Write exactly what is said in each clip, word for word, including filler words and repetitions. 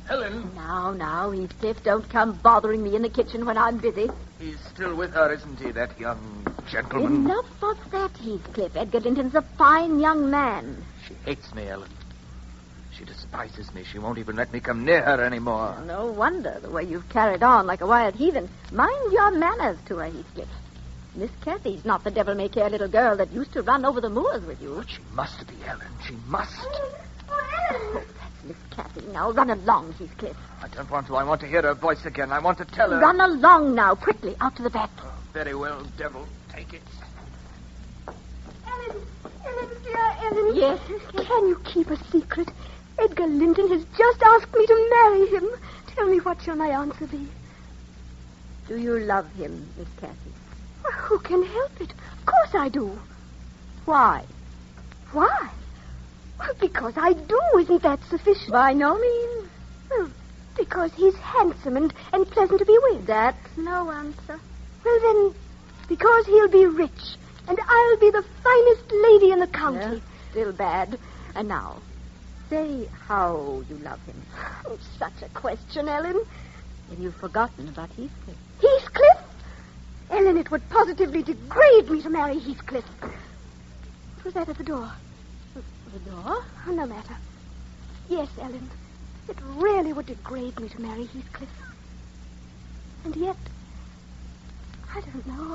Helen. Now, now, Heathcliff, don't come bothering me in the kitchen when I'm busy. He's still with her, isn't he, that young gentleman? Enough of that, Heathcliff. Edgar Linton's a fine young man. She hates me, Ellen. She despises me. She won't even let me come near her anymore. No wonder, the way you've carried on like a wild heathen. Mind your manners to her, Heathcliff. Miss Cathy's not the devil-may-care little girl that used to run over the moors with you. But she must be, Ellen. She must. Oh, oh, that's Miss Cathy. Now, run along, Heathcliff. I don't want to. I want to hear her voice again. I want to tell her. Run along now, quickly, out to the vet. Oh, very well, devil. Take it. Ellen, Ellen, dear Ellen. Yes? Can you keep a secret? Edgar Linton has just asked me to marry him. Tell me, what shall my answer be? Do you love him, Miss Cathy? Well, who can help it? Of course I do. Why? Why? Well, because I do. Isn't that sufficient? By no means. Well, because he's handsome and, and pleasant to be with. That's no answer. Well, then, because he'll be rich, and I'll be the finest lady in the county. Yeah, still bad. And now, say how you love him. Oh, such a question, Ellen. Have you forgotten about Heathcliff? Heathcliff? Ellen, it would positively degrade me to marry Heathcliff. What was that at the door? The door? Oh, no matter. Yes, Ellen. It really would degrade me to marry Heathcliff. And yet, I don't know.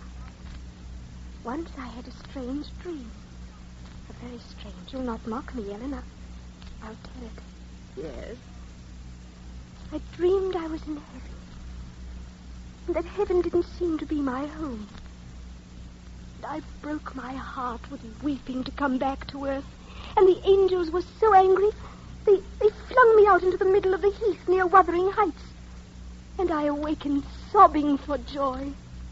Once I had a strange dream. A very strange. You'll not mock me, Ellen. I'll, I'll tell it. Yes. I dreamed I was in heaven. And that heaven didn't seem to be my home. And I broke my heart with weeping to come back to earth. And the angels were so angry, they, they flung me out into the middle of the heath near Wuthering Heights. And I awakened sobbing for joy.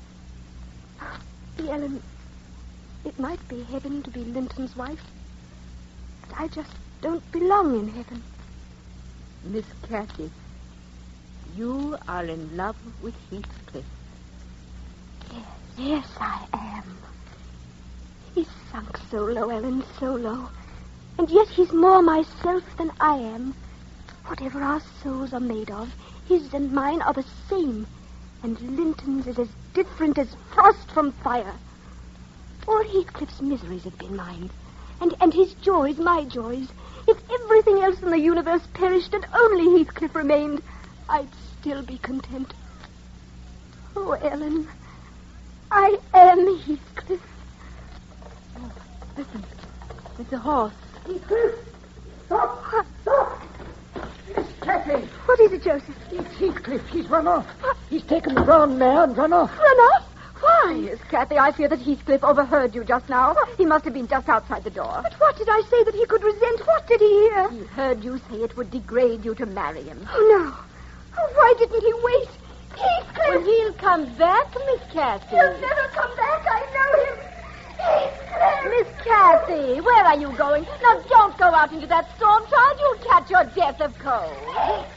Ellen, it might be heaven to be Linton's wife, but I just don't belong in heaven. Miss Cathy, you are in love with Heathcliff. Yes, yes, I am. He's sunk so low, Ellen, so low. And yet he's more myself than I am. Whatever our souls are made of, his and mine are the same. And Linton's is as different as frost from fire. All Heathcliff's miseries have been mine. And, and his joys, my joys. If everything else in the universe perished and only Heathcliff remained, I'd still be content. Oh, Ellen, I am Heathcliff. Oh, listen. It's a horse. Heathcliff! Stop! Stop! Miss Cathy! What is it, Joseph? It's Heathcliff. He's run off. He's taken the brown mare and run off. Run off? Why? Yes, Cathy, I fear that Heathcliff overheard you just now. He must have been just outside the door. But what did I say that he could resent? What did he hear? He heard you say it would degrade you to marry him. Oh, no. Oh, why didn't he wait? Heathcliff! Well, he'll come back, Miss Cathy. He'll never come back. I know him. Heathcliff! Miss Cathy, where are you going? Now, don't go out into that storm, child. You'll catch your death of cold.